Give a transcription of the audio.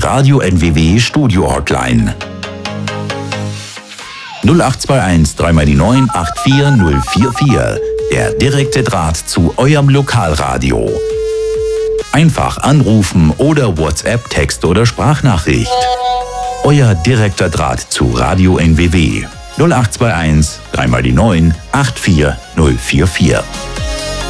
Radio NWW Studio Hotline. 0821 3 mal die 9 84044. Der direkte Draht zu eurem Lokalradio. Einfach anrufen oder WhatsApp, Text oder Sprachnachricht. Euer direkter Draht zu Radio NWW. 0821 3 mal die 9 84044.